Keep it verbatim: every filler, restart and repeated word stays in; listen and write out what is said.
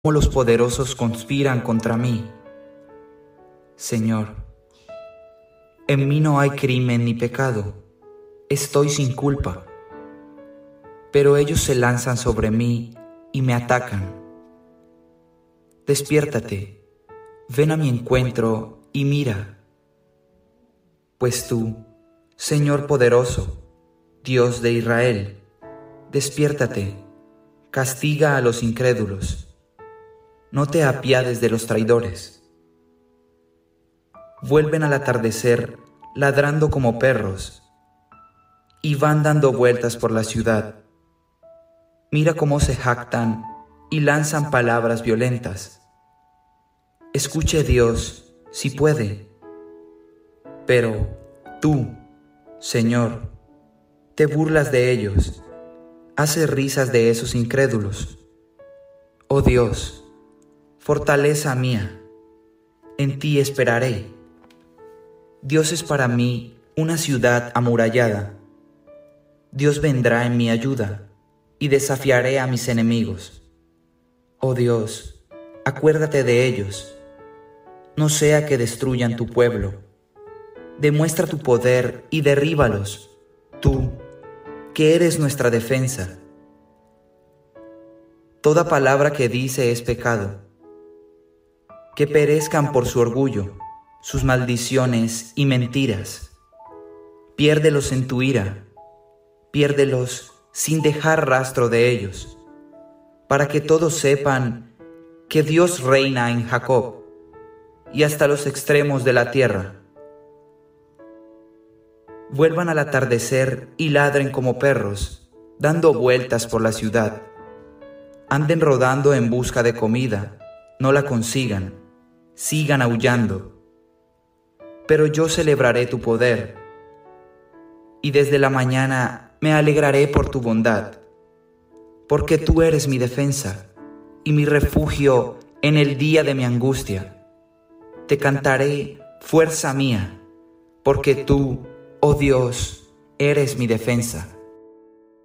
cómo los poderosos conspiran contra mí. Señor, en mí no hay crimen ni pecado, estoy sin culpa. Pero ellos se lanzan sobre mí y me atacan. Despiértate, ven a mi encuentro y mira. Pues tú, Señor poderoso, Dios de Israel, despiértate, castiga a los incrédulos. No te apiades de los traidores. Vuelven al atardecer ladrando como perros y van dando vueltas por la ciudad. Mira cómo se jactan y lanzan palabras violentas. Escuche Dios, si puede. Pero tú, Señor, te burlas de ellos, haces risas de esos incrédulos. Oh Dios, fortaleza mía, en ti esperaré. Dios es para mí una ciudad amurallada. Dios vendrá en mi ayuda y desafiaré a mis enemigos. Oh Dios, acuérdate de ellos. No sea que destruyan tu pueblo. Demuestra tu poder y derríbalos, tú, que eres nuestra defensa. Toda palabra que dice es pecado. Que perezcan por su orgullo, sus maldiciones y mentiras. Piérdelos en tu ira, piérdelos sin dejar rastro de ellos, para que todos sepan que Dios reina en Jacob y hasta los extremos de la tierra. Vuelvan al atardecer y ladren como perros, dando vueltas por la ciudad. Anden rodando en busca de comida, no la consigan, sigan aullando. Pero yo celebraré tu poder, y desde la mañana me alegraré por tu bondad, porque tú eres mi defensa y mi refugio en el día de mi angustia. Te cantaré, fuerza mía, porque tú, oh Dios, eres mi defensa.